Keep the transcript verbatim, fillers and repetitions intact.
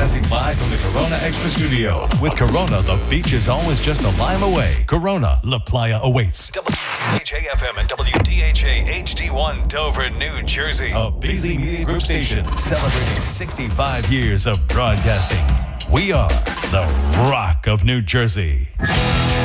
Broadcasting live from the Corona Extra Studio. With Corona, the beach is always just a lime away. Corona, La Playa awaits. W D H A F M and W D H A H D one Dover, New Jersey. A B Z Media Group station celebrating sixty-five years of broadcasting. We are the Rock of New Jersey.